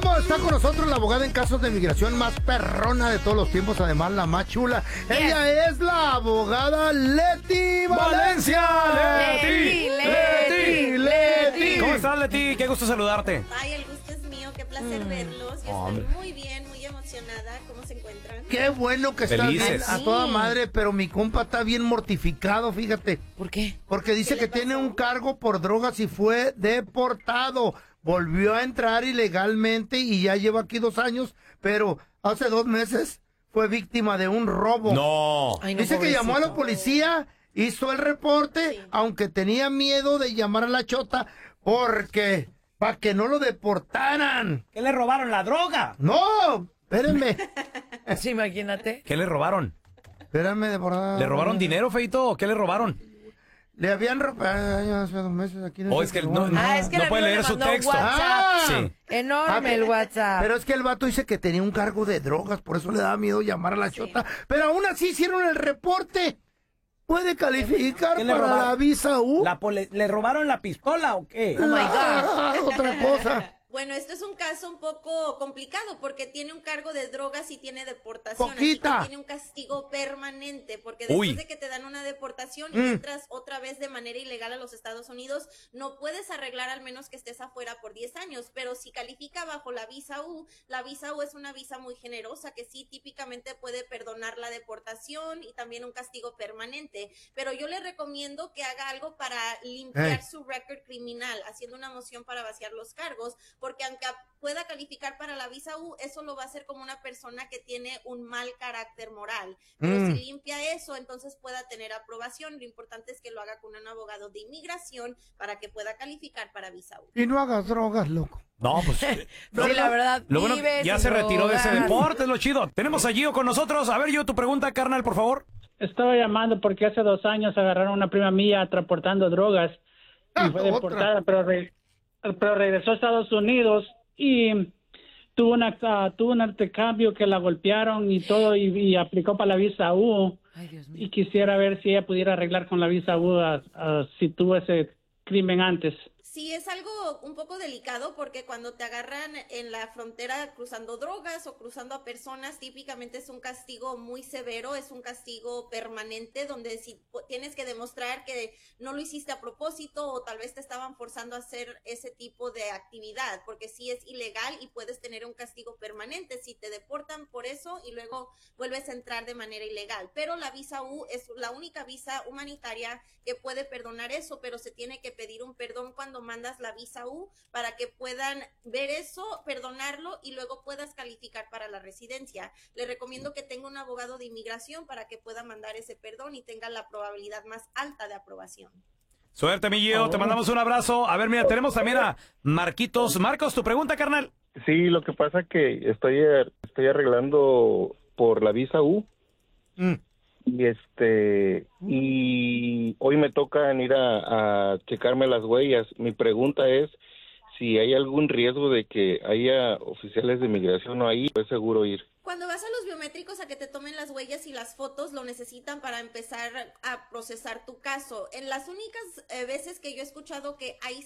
Vamos, está con nosotros la abogada en casos de migración más perrona de todos los tiempos, además la más chula. Ella es la abogada Leti Valencia. Leti. ¿Cómo estás, Leti? Qué gusto saludarte. Ay, el gusto es mío, qué placer verlos. Yo estoy muy bien, muy emocionada. ¿Cómo se encuentran? Qué bueno que estás bien, a toda madre, pero mi compa está bien mortificado, fíjate. ¿Por qué? Porque dice que tiene un cargo por drogas y fue deportado. Volvió a entrar ilegalmente y ya lleva aquí 2 años, pero hace 2 meses fue víctima de un robo. No. Ay, no, Dice que llamó a la policía, hizo el reporte, Sí. aunque tenía miedo de llamar a la chota porque para que no lo deportaran. ¿Qué le robaron? ¿La droga? No, espérenme. Sí, imagínate. ¿Qué le robaron? Espérame, de verdad. ¿Le robaron dinero, Feito? ¿O qué le robaron? Le habían robado hace 2 meses aquí. Oh, es que no El puede amigo leer le su mandó texto. WhatsApp. Sí. Enorme el WhatsApp. Pero es que el vato dice que tenía un cargo de drogas, por eso le daba miedo llamar a la chota. Pero aún así hicieron el reporte. ¿Puede calificar ¿Qué le para robaron? la visa U? ¿Le robaron la pistola o qué? Oh my God. Otra cosa. Bueno, esto es un caso un poco complicado porque tiene un cargo de drogas y tiene deportación. Poquita. Así que tiene un castigo permanente porque después Uy. de que te dan una deportación y entras otra vez de manera ilegal a los Estados Unidos, no puedes arreglar al menos que estés afuera por 10 años. Pero si califica bajo la visa U es una visa muy generosa que sí típicamente puede perdonar la deportación y también un castigo permanente. Pero yo le recomiendo que haga algo para limpiar su récord criminal, haciendo una moción para vaciar los cargos, porque aunque pueda calificar para la visa U, eso lo va a hacer como una persona que tiene un mal carácter moral. Pero si limpia eso, entonces pueda tener aprobación. Lo importante es que lo haga con un abogado de inmigración para que pueda calificar para visa U. Y no hagas drogas, loco. No, pues. Sí, la verdad. Lo bueno, vive ya sin se retiró de ese drogas. deporte, es lo chido. Tenemos a Gio con nosotros. A ver, Gio, tu pregunta, carnal, por favor. Estaba llamando porque hace 2 años agarraron a una prima mía transportando drogas y fue deportada, pero regresó a Estados Unidos y tuvo un intercambio que la golpearon y todo y aplicó para la visa U. Ay, Dios mío. Y quisiera ver si ella pudiera arreglar con la visa U si tuvo ese crimen antes. Sí, es algo un poco delicado porque cuando te agarran en la frontera cruzando drogas o cruzando a personas, típicamente es un castigo muy severo, es un castigo permanente donde si tienes que demostrar que no lo hiciste a propósito o tal vez te estaban forzando a hacer ese tipo de actividad, porque sí es ilegal y puedes tener un castigo permanente si te deportan por eso y luego vuelves a entrar de manera ilegal. Pero la visa U es la única visa humanitaria que puede perdonar eso, pero se tiene que pedir un perdón cuando mandas la visa U para que puedan ver eso, perdonarlo y luego puedas calificar para la residencia. Le recomiendo que tenga un abogado de inmigración para que pueda mandar ese perdón y tenga la probabilidad más alta de aprobación. Suerte, mi Gio. Te mandamos un abrazo. A ver, mira, tenemos también a Marquitos. Marcos, tu pregunta, carnal. Sí, lo que pasa que estoy arreglando por la visa U y hoy me toca ir a checarme las huellas. Mi pregunta es si hay algún riesgo de que haya oficiales de inmigración o ahí, es seguro ir. Cuando vas a los biométricos a que te tomen las huellas y las fotos, lo necesitan para empezar a procesar tu caso. En las únicas veces que yo he escuchado que hay